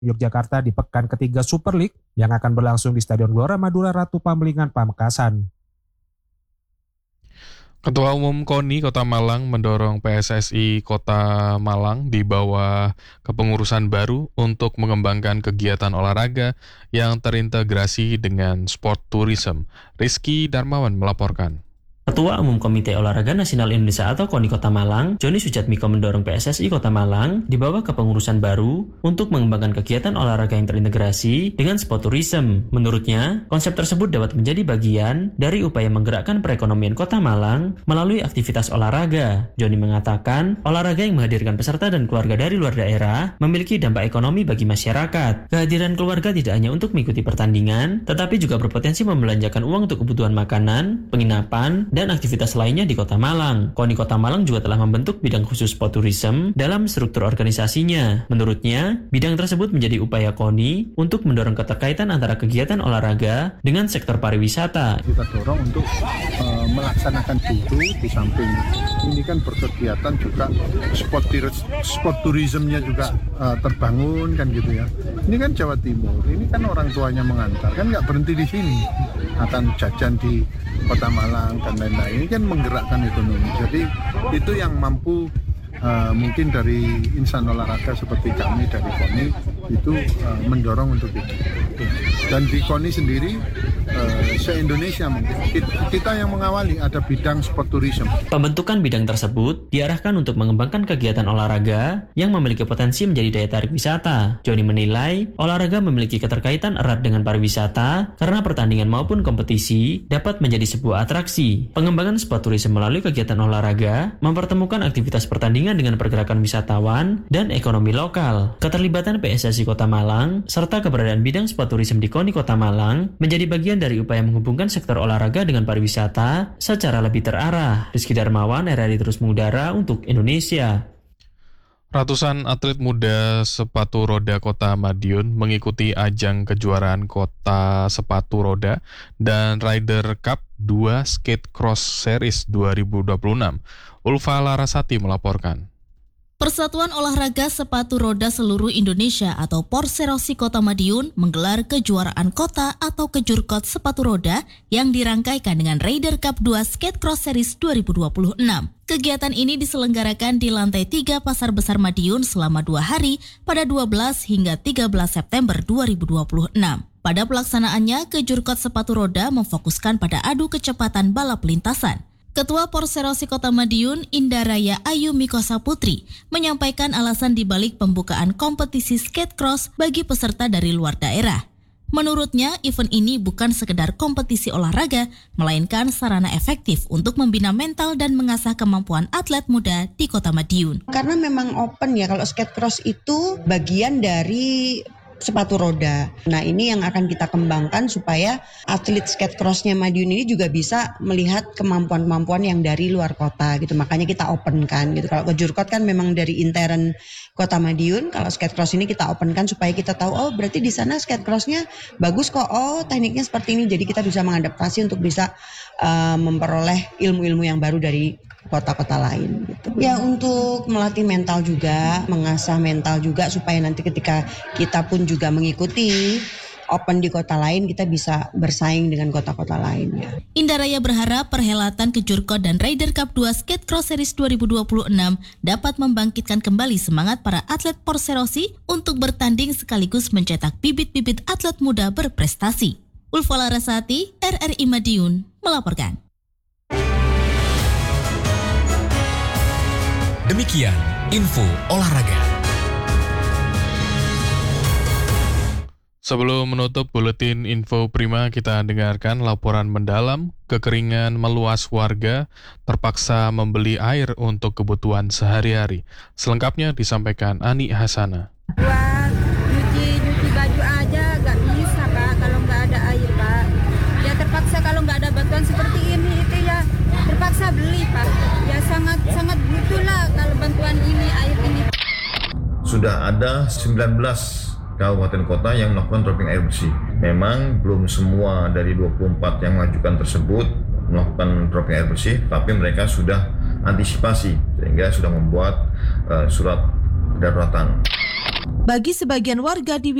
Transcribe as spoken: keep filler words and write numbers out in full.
Yogyakarta di pekan ketiga Super League yang akan berlangsung di Stadion Gelora Madura Ratu Pambelingan Pamekasan. Ketua Umum KONI Kota Malang mendorong P S S I Kota Malang di bawah kepengurusan baru untuk mengembangkan kegiatan olahraga yang terintegrasi dengan sport tourism. Rizky Darmawan melaporkan. Ketua Umum Komite Olahraga Nasional Indonesia atau KONI Kota Malang, Joni Sujatmiko mendorong P S S I Kota Malang di bawah kepengurusan baru untuk mengembangkan kegiatan olahraga yang terintegrasi dengan sport tourism. Menurutnya, konsep tersebut dapat menjadi bagian dari upaya menggerakkan perekonomian Kota Malang melalui aktivitas olahraga. Joni mengatakan, olahraga yang menghadirkan peserta dan keluarga dari luar daerah memiliki dampak ekonomi bagi masyarakat. Kehadiran keluarga tidak hanya untuk mengikuti pertandingan, tetapi juga berpotensi membelanjakan uang untuk kebutuhan makanan, penginapan, dan aktivitas lainnya di Kota Malang. KONI Kota Malang juga telah membentuk bidang khusus sport tourism dalam struktur organisasinya. Menurutnya, bidang tersebut menjadi upaya KONI untuk mendorong keterkaitan antara kegiatan olahraga dengan sektor pariwisata. Kita dorong untuk uh, melaksanakan itu di samping ini kan berkegiatan juga sport, sport tourismnya juga uh, terbangun kan gitu ya. Ini kan Jawa Timur, ini kan orang tuanya mengantar, kan nggak berhenti di sini, akan jajan di Kota Malang dan lain-lain. Ini kan menggerakkan ekonomi. Jadi itu yang mampu uh, mungkin dari insan olahraga seperti kami dari KONI itu uh, mendorong untuk itu. Dan di KONI sendiri uh, se-Indonesia mungkin kita yang mengawali ada bidang sport tourism. Pembentukan bidang tersebut diarahkan untuk mengembangkan kegiatan olahraga yang memiliki potensi menjadi daya tarik wisata. Joni menilai olahraga memiliki keterkaitan erat dengan pariwisata karena pertandingan maupun kompetisi dapat menjadi sebuah atraksi. Pengembangan sport tourism melalui kegiatan olahraga mempertemukan aktivitas pertandingan dengan pergerakan wisatawan dan ekonomi lokal. Keterlibatan P S S I Kota Malang serta keberadaan bidang sport tourism di KONI Kota Malang menjadi bagian dari upaya menghubungkan sektor olahraga dengan pariwisata secara lebih terarah. Rizky Darmawan, R R I Terus Mengudara untuk Indonesia. Ratusan atlet muda sepatu roda Kota Madiun mengikuti ajang kejuaraan Kota Sepatu Roda dan Ryder Cup dua Skate Cross Series dua ribu dua puluh enam. Ulfa Larasati melaporkan. Persatuan Olahraga Sepatu Roda Seluruh Indonesia atau Porserosi Kota Madiun menggelar kejuaraan kota atau kejurkot sepatu roda yang dirangkaikan dengan Ryder Cup dua Skate Cross Series dua ribu dua puluh enam. Kegiatan ini diselenggarakan di lantai tiga Pasar Besar Madiun selama dua hari pada dua belas hingga tiga belas September dua ribu dua puluh enam. Pada pelaksanaannya, kejurkot sepatu roda memfokuskan pada adu kecepatan balap lintasan. Ketua Porserosi Kota Madiun, Indaraya Ayu Mikosa Putri, menyampaikan alasan dibalik pembukaan kompetisi skate cross bagi peserta dari luar daerah. Menurutnya, event ini bukan sekedar kompetisi olahraga, melainkan sarana efektif untuk membina mental dan mengasah kemampuan atlet muda di Kota Madiun. Karena memang open ya, kalau skate cross itu bagian dari sepatu roda. Nah, ini yang akan kita kembangkan supaya atlet skate cross-nya Madiun ini juga bisa melihat kemampuan-kemampuan yang dari luar kota gitu. Makanya kita open kan gitu. Kalau kejurkot kan memang dari intern Kota Madiun, kalau skate cross ini kita open kan supaya kita tahu, oh berarti di sana skate cross-nya bagus kok. Oh, tekniknya seperti ini. Jadi kita bisa mengadaptasi untuk bisa uh, memperoleh ilmu-ilmu yang baru dari kota-kota lain gitu. Ya, untuk melatih mental juga, mengasah mental juga supaya nanti ketika kita pun juga mengikuti open di kota lain, kita bisa bersaing dengan kota-kota lain ya. Indaraya berharap perhelatan kejurkot dan Ryder Cup dua Skate Cross Series dua ribu dua puluh enam dapat membangkitkan kembali semangat para atlet Porserosi untuk bertanding sekaligus mencetak bibit-bibit atlet muda berprestasi. Ulfa Larasati, R R I Madiun, melaporkan. Demikian info olahraga. Sebelum menutup buletin info prima, kita dengarkan laporan mendalam. Kekeringan meluas, warga terpaksa membeli air untuk kebutuhan sehari-hari. Selengkapnya disampaikan Ani Hasana. Buat nyuci-nyuci baju aja gak bisa Pak kalau nggak ada air Pak. Ya terpaksa kalau nggak ada bantuan seperti ini itu ya terpaksa beli Pak. Ya sangat sangat butuhlah kalau bantuan ini air ini. Sudah ada sembilan belas kabupaten kota yang melakukan dropping air bersih. Memang belum semua dari dua puluh empat yang mengajukan tersebut melakukan dropping air bersih, tapi mereka sudah antisipasi sehingga sudah membuat uh, surat kedaruratan. Bagi sebagian warga di